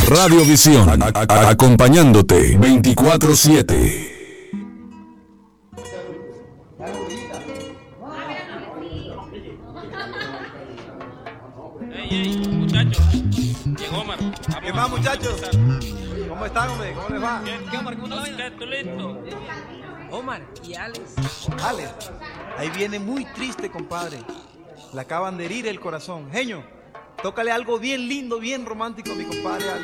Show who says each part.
Speaker 1: Radiovisión, acompañándote 24/7.
Speaker 2: Muchachos, llegó Omar.
Speaker 3: ¿Qué más, muchachos? ¿Cómo están, hombre? ¿Cómo les va?
Speaker 2: ¿Qué Omar? ¿Cómo estás? Listo.
Speaker 4: Omar y Alex.
Speaker 3: Alex, ahí viene muy triste, compadre. Le acaban de herir el corazón. Genio, tócale algo bien lindo, bien romántico a mi compadre Alex.